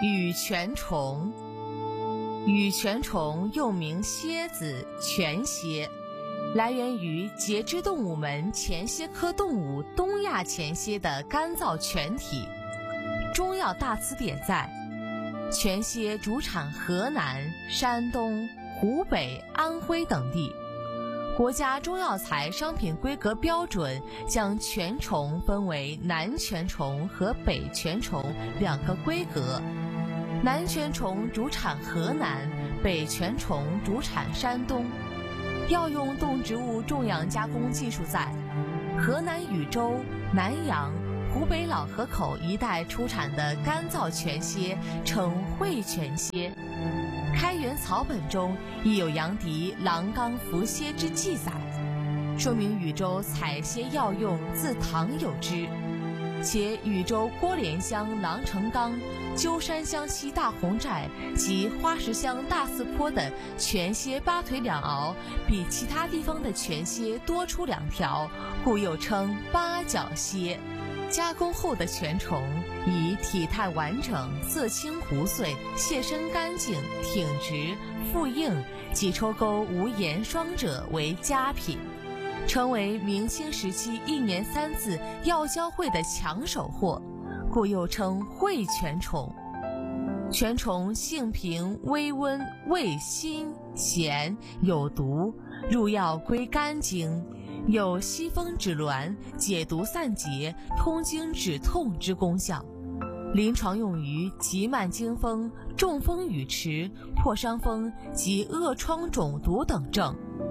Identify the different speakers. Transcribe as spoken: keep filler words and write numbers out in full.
Speaker 1: 羽泉虫。羽泉虫又名蝎子、泉蝎，来源于节肢动物门前蝎科动物东亚前蝎的干燥泉体。中药大词典载，泉蝎主产河南、山东、湖北、安徽等地。国家中药材商品规格标准将泉虫分为南泉虫和北泉虫两个规格。南泉虫主产河南，北泉虫主产山东。药用动植物种养加工技术在河南禹州、南阳、湖北老河口一带出产的干燥泉蝎称会泉蝎。开元草本中亦有杨迪郎冈伏蝎之记载，说明禹州采蝎药用自唐有之。且禹州郭连乡郎城冈、鸠山乡西大红寨及花石乡大寺坡的泉蝎八腿两螯比其他地方的泉蝎多出两条，故又称八角蝎。加工后的泉虫以体态完整、色清糊碎、蟹身干净、挺直、腹硬及抽沟无盐霜者为佳品，成为明清时期一年三次药交会的抢手货，故又称会泉虫。泉虫性平微温，味辛咸，有毒，入药归肝经，有息风止挛、解毒散结、通经止痛之功效。临床用于急慢惊风、中风语迟、破伤风及恶疮肿毒等症。